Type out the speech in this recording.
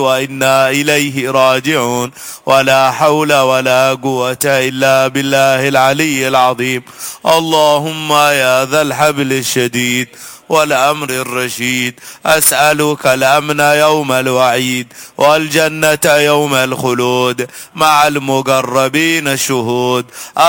وإنا إليه راجعون. ولا حول ولا قوة إلا بالله العلي العظيم. اللهم يا ذا الحبل الشديد والأمر الرشيد، أسألك الأمن يوم الوعيد والجنة يوم الخلود مع المقربين الشهود.